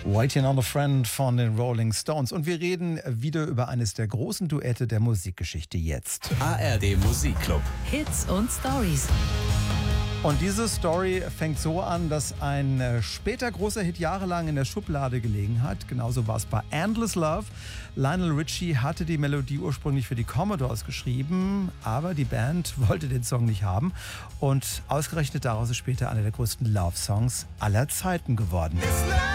Waiting on a Friend von den Rolling Stones. Und wir reden wieder über eines der großen Duette der Musikgeschichte jetzt. ARD Musikclub. Hits und Stories. Und diese Story fängt so an, dass ein später großer Hit jahrelang in der Schublade gelegen hat. Genauso war es bei Endless Love. Lionel Richie hatte die Melodie ursprünglich für die Commodores geschrieben, aber die Band wollte den Song nicht haben. Und ausgerechnet daraus ist später einer der größten Love-Songs aller Zeiten geworden.